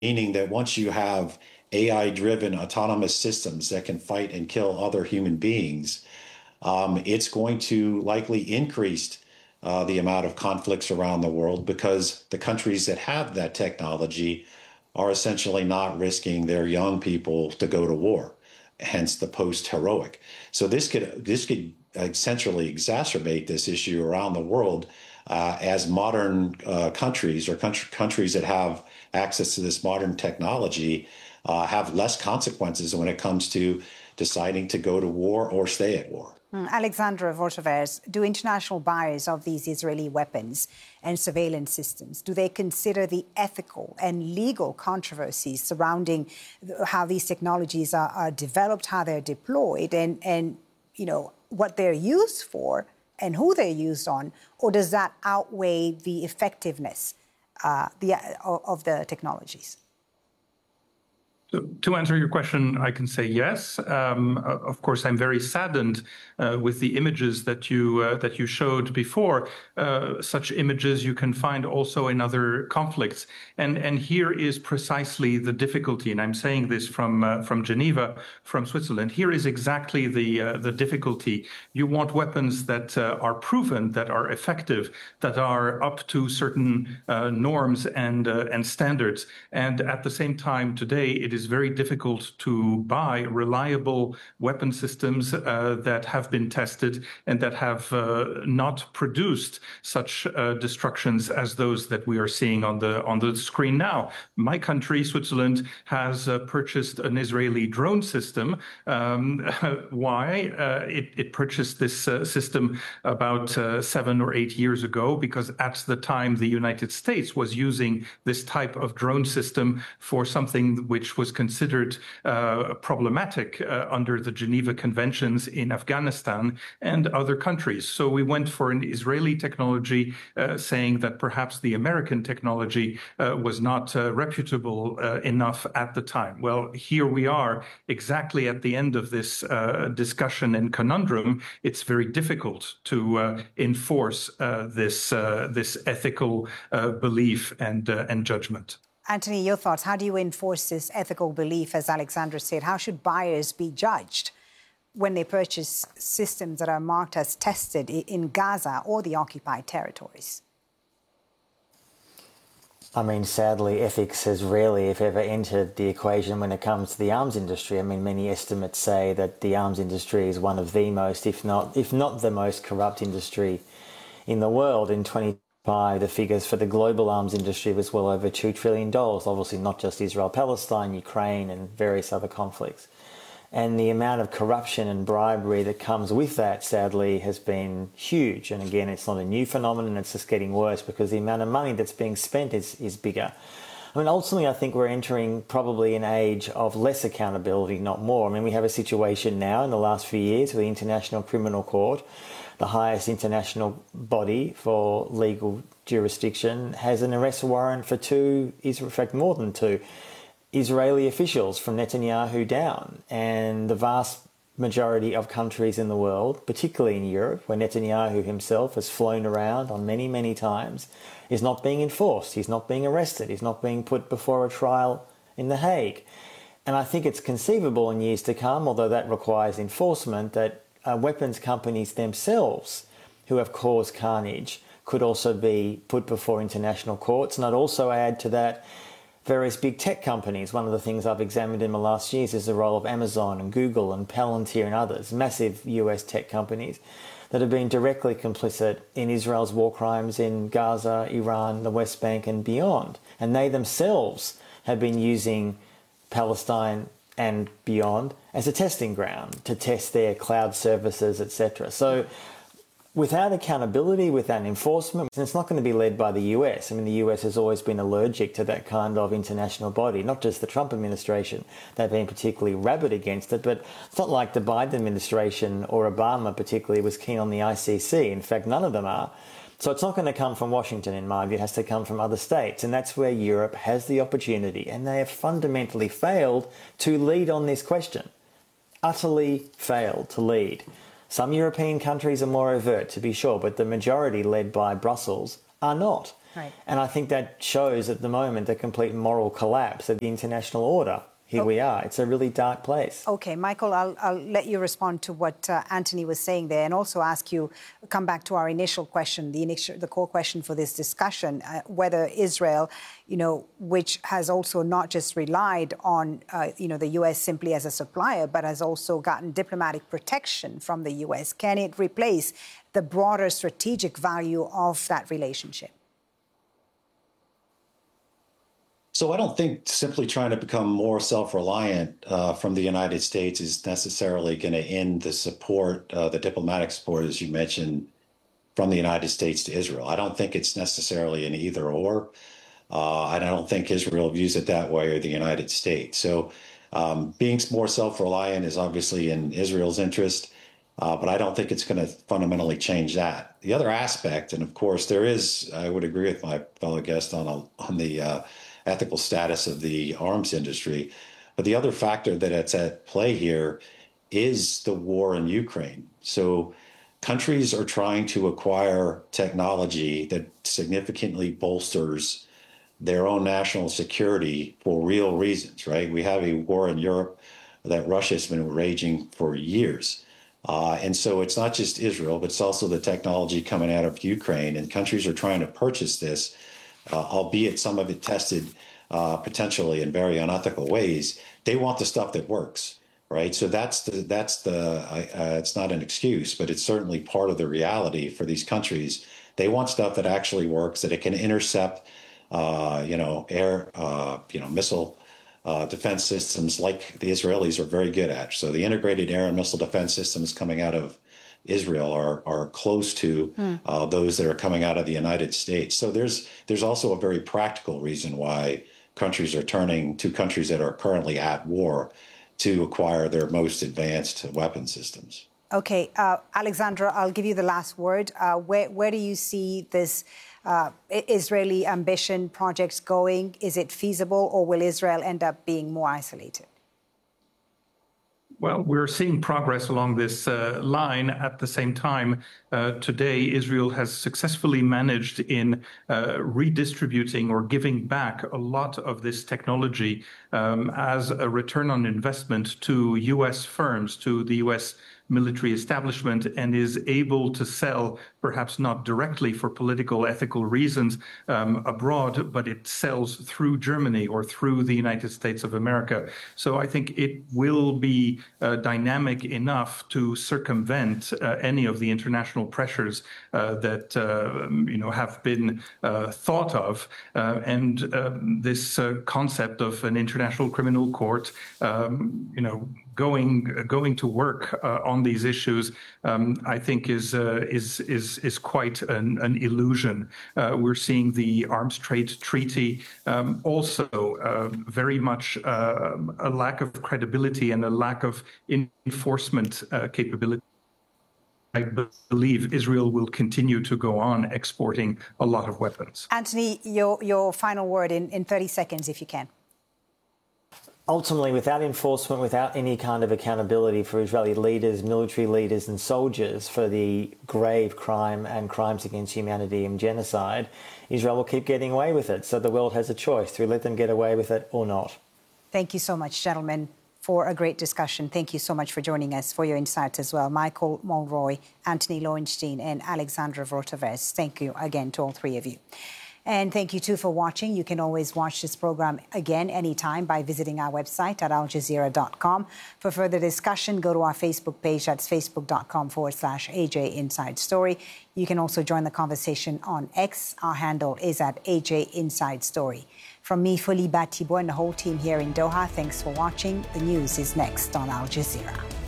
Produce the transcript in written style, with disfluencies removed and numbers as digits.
meaning that once you have AI-driven autonomous systems that can fight and kill other human beings, it's going to likely increase the amount of conflicts around the world because the countries that have that technology are essentially not risking their young people to go to war, hence the post-heroic. So this could essentially exacerbate this issue around the world as modern countries or countries that have access to this modern technology have less consequences when it comes to deciding to go to war or stay at war. Alexandra Vortovers, do international buyers of these Israeli weapons and surveillance systems, do they consider the ethical and legal controversies surrounding how these technologies are developed, how they're deployed, and you know, what they're used for and who they're used on, or does that outweigh the effectiveness of the technologies? So to answer your question, I can say yes. Of course, I'm very saddened with the images that you showed before. Such images you can find also in other conflicts, and here is precisely the difficulty. And I'm saying this from Geneva, from Switzerland. Here is exactly the difficulty. You want weapons that are proven, that are effective, that are up to certain norms and standards. And at the same time, today it is very difficult to buy reliable weapon systems that have been tested and that have not produced such destructions as those that we are seeing on the screen now. My country, Switzerland, has purchased an Israeli drone system. Why? It purchased this system about 7 or 8 years ago because at the time the United States was using this type of drone system for something which was considered problematic under the Geneva Conventions in Afghanistan and other countries. So we went for an Israeli technology, saying that perhaps the American technology was not reputable enough at the time. Well, here we are exactly at the end of this discussion and conundrum. It's very difficult to enforce this ethical belief and judgment. Anthony, your thoughts. How do you enforce this ethical belief, as Alexandra said? How should buyers be judged when they purchase systems that are marked as tested in Gaza or the occupied territories? I mean, sadly, ethics has rarely, if ever, entered the equation when it comes to the arms industry. I mean, many estimates say that the arms industry is one of the most, if not the most corrupt industry in the world. In 2025, the figures for the global arms industry was well over $2 trillion, obviously not just Israel, Palestine, Ukraine, and various other conflicts. And the amount of corruption and bribery that comes with that, sadly, has been huge. And again, it's not a new phenomenon, it's just getting worse because the amount of money that's being spent is bigger. I mean, ultimately, I think we're entering probably an age of less accountability, not more. I mean, we have a situation now in the last few years where the International Criminal Court, the highest international body for legal jurisdiction, has an arrest warrant for in fact more than two, Israeli officials from Netanyahu down. And the vast majority of countries in the world, particularly in Europe, where Netanyahu himself has flown around on many, many times, is not being enforced. He's not being arrested. He's not being put before a trial in The Hague. And I think it's conceivable in years to come, although that requires enforcement, that weapons companies themselves who have caused carnage could also be put before international courts. And I'd also add to that various big tech companies. One of the things I've examined in the last years is the role of Amazon and Google and Palantir and others, massive US tech companies that have been directly complicit in Israel's war crimes in Gaza, Iran, the West Bank and beyond. And they themselves have been using Palestine and beyond as a testing ground to test their cloud services, etc. So without accountability, without enforcement, it's not going to be led by the US. I mean, the US has always been allergic to that kind of international body, not just the Trump administration. They've been particularly rabid against it, but it's not like the Biden administration or Obama particularly was keen on the ICC. In fact, none of them are. So it's not going to come from Washington, in my view. It has to come from other states. And that's where Europe has the opportunity. And they have fundamentally failed to lead on this question. Utterly failed to lead. Some European countries are more overt, to be sure, but the majority, led by Brussels, are not. Right. And I think that shows at the moment the complete moral collapse of the international order. Here we are. It's a really dark place. Okay, Michael, I'll let you respond to what Anthony was saying there, and also ask you, come back to our initial question, the core question for this discussion, whether Israel, which has also not just relied on, the U.S. simply as a supplier, but has also gotten diplomatic protection from the U.S., can it replace the broader strategic value of that relationship? So I don't think simply trying to become more self-reliant from the United States is necessarily going to end the support, the diplomatic support, as you mentioned, from the United States to Israel. I don't think it's necessarily an either or. I don't think Israel views it that way or the United States. So being more self-reliant is obviously in Israel's interest, but I don't think it's going to fundamentally change that. The other aspect, and of course there is, I would agree with my fellow guest on the ethical status of the arms industry. But the other factor that's at play here is the war in Ukraine. So countries are trying to acquire technology that significantly bolsters their own national security for real reasons, right? We have a war in Europe that Russia's been raging for years. And so it's not just Israel, but it's also the technology coming out of Ukraine. And countries are trying to purchase this, albeit some of it tested potentially in very unethical ways. They want the stuff that works, right? So it's not an excuse, but it's certainly part of the reality for these countries. They want stuff that actually works, that it can intercept, air, missile defense systems like the Israelis are very good at. So the integrated air and missile defense systems coming out of Israel are close to those that are coming out of the United States. So there's also a very practical reason why countries are turning to countries that are currently at war to acquire their most advanced weapon systems. Okay, Alexandra, I'll give you the last word. Where do you see this Israeli ambition projects going? Is it feasible, or will Israel end up being more isolated? Well, we're seeing progress along this line. At the same time, today, Israel has successfully managed in redistributing or giving back a lot of this technology as a return on investment to U.S. firms, to the U.S. military establishment, and is able to sell, perhaps not directly for political, ethical reasons abroad, but it sells through Germany or through the United States of America. So I think it will be dynamic enough to circumvent any of the international pressures that have been thought of, and this concept of an international criminal court, going to work on these issues, I think is quite an illusion. We're seeing the Arms Trade Treaty also very much a lack of credibility and a lack of enforcement capability. I believe Israel will continue to go on exporting a lot of weapons. Anthony, your final word in 30 seconds, if you can. Ultimately, without enforcement, without any kind of accountability for Israeli leaders, military leaders and soldiers for the grave crime and crimes against humanity and genocide, Israel will keep getting away with it. So the world has a choice to let them get away with it or not. Thank you so much, gentlemen, for a great discussion. Thank you so much for joining us, for your insights as well. Michael Mulroy, Anthony Lowenstein and Alexandra Vorotovez. Thank you again to all three of you. And thank you, too, for watching. You can always watch this program again anytime by visiting our website at aljazeera.com. For further discussion, go to our Facebook page. That's facebook.com/AJ Inside Story. You can also join the conversation on X. Our handle is at AJ Inside Story. From me, Foli Batibo, and the whole team here in Doha, thanks for watching. The news is next on Al Jazeera.